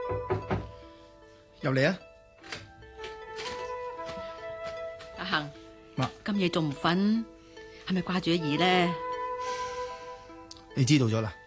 入嚟啊！ 阿恒， 媽， 今夜仲唔瞓？係咪掛住阿姨咧？ 你知道咗啦。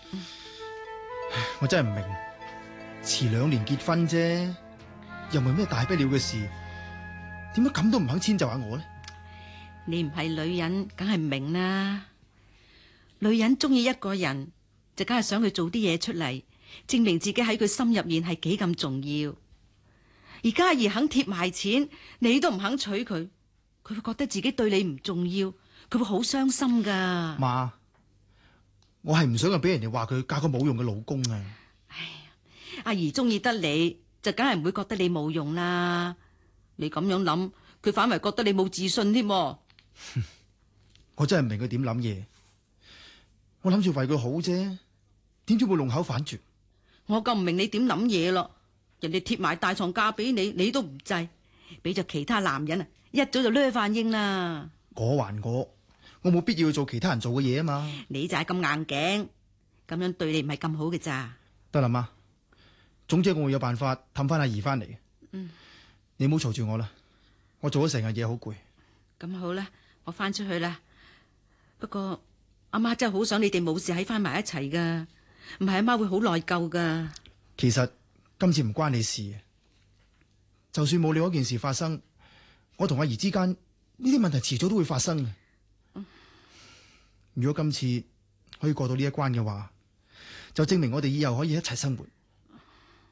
我真係唔明，遲2年結婚啫，又唔係咩大不了嘅事，點解咁都唔肯遷就下我咧？ 你唔係女人，梗係唔明啦。女人中意一個人，就梗係想佢做啲嘢出嚟，證明自己喺佢心入面係幾咁重要。而家阿姨肯貼埋錢，你都唔肯娶佢，佢會覺得自己對你唔重要，佢會好傷心噶。 媽，我係唔想俾人哋話佢嫁個冇用嘅老公啊！ 阿姨中意得你，就梗係唔會覺得你冇用啦。你咁樣諗，佢反為覺得你冇自信添。 我真係唔明佢點諗嘢，我諗住為佢好啫，點知會弄巧反拙？ 我咁唔明你點諗嘢咯？人哋貼埋大床嫁俾你，你都唔制，俾咗其他男人啊，一早就掠反應啦。 我還我冇必要做其他人做嘅嘢啊嘛。 你就係咁硬頸，咁樣對你唔係咁好嘅咋。 得啦媽，總之我會有辦法氹翻阿姨翻嚟。你唔好嘈住我啦，我做咗成日嘢好攰。 咁好啦，我翻出去啦。不過阿媽真係好想你哋冇事喺翻埋一齊噶，唔係阿媽會好內疚噶。 其實今次唔關你事，就算冇你嗰件事發生，我同阿姨之間呢啲問題遲早都會發生嘅。如果今次可以過到呢一關嘅話，就證明我哋以後可以一齊生活。